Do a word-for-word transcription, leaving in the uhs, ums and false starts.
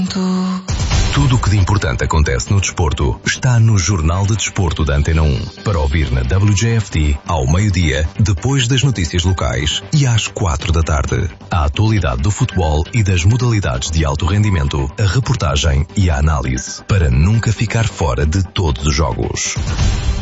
Tudo o que de importante acontece no desporto está no Jornal de Desporto da Antena um. Para ouvir na W J F T ao meio-dia, depois das notícias locais e às quatro da tarde. A atualidade do futebol e das modalidades de alto rendimento, a reportagem e a análise. Para nunca ficar fora de todos os jogos.